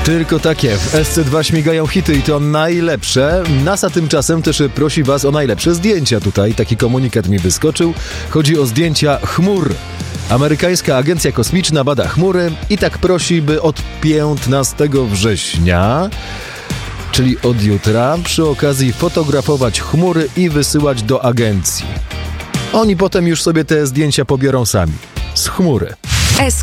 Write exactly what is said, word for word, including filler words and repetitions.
Tylko takie, w S C dwa śmigają hity i to najlepsze. NASA tymczasem też prosi was o najlepsze zdjęcia tutaj. Taki komunikat mi wyskoczył. Chodzi o zdjęcia chmur. Amerykańska Agencja Kosmiczna bada chmury i tak prosi, by od piętnastego września, czyli od jutra, przy okazji fotografować chmury i wysyłać do agencji. Oni potem już sobie te zdjęcia pobiorą sami. Z chmury.